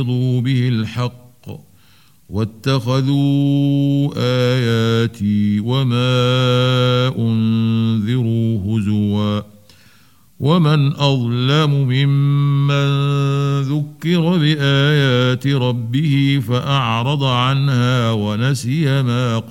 به الحق واتخذوا آياتي وما أنذروا هزوا ومن أظلم ممن ذكر بآيات ربه فأعرض عنها ونسي ما